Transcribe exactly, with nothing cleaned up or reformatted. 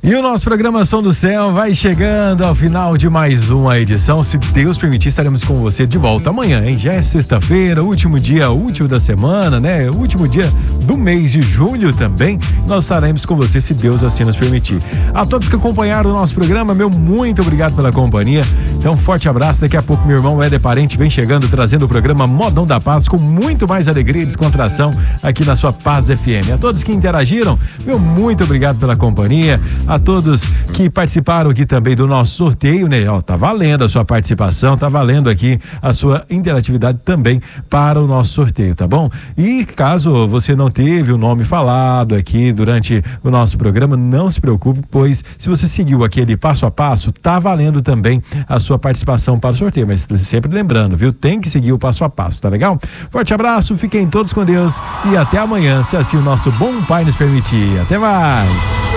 E o nosso programa Som do Céu vai chegando ao final de mais uma edição. Se Deus permitir, estaremos com você de volta amanhã, hein? Já é sexta-feira, último dia útil da semana, né? Último dia do mês de julho também. Nós estaremos com você, se Deus assim nos permitir. A todos que acompanharam o nosso programa, meu muito obrigado pela companhia. Então, forte abraço. Daqui a pouco, meu irmão Éder Parente vem chegando, trazendo o programa Modão da Paz com muito mais alegria e descontração aqui na sua Paz F M. A todos que interagiram, meu muito obrigado pela companhia. A todos que participaram aqui também do nosso sorteio, né? Ó, tá valendo a sua participação, tá valendo aqui a sua interatividade também para o nosso sorteio, tá bom? E caso você não teve o nome falado aqui durante o nosso programa, não se preocupe, pois se você seguiu aquele passo a passo, tá valendo também a sua participação para o sorteio, mas sempre lembrando, viu? Tem que seguir o passo a passo, tá legal? Forte abraço, fiquem todos com Deus e até amanhã, se assim o nosso bom Pai nos permitir. Até mais!